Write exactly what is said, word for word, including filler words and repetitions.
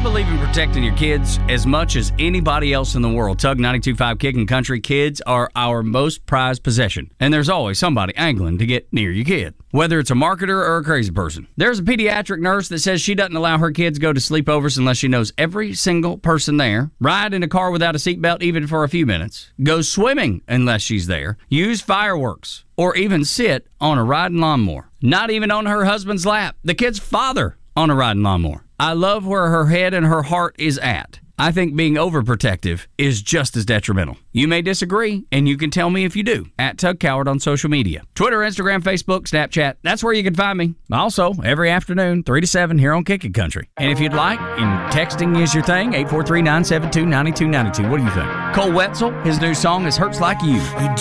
believe in protecting your kids as much as anybody else in the world. Tug ninety-two point five Kicking Country. Kids are our most prized possession, and there's always somebody angling to get near your kid, whether it's a marketer or a crazy person. There's a pediatric nurse that says she doesn't allow her kids to go to sleepovers unless she knows every single person there, ride in a car without a seatbelt even for a few minutes, go swimming unless she's there, use fireworks, or even sit on a riding lawnmower. Not even on her husband's lap. The kid's father on a riding lawnmower. I love where her head and her heart is at. I think being overprotective is just as detrimental. You may disagree, and you can tell me if you do, at Tug Coward on social media. Twitter, Instagram, Facebook, Snapchat, that's where you can find me. Also, every afternoon, three to seven here on Kicking Country. And if you'd like, and texting is your thing, eight four three, nine seven two, nine two nine two. What do you think? Cole Wetzel, his new song is Hurts Like You.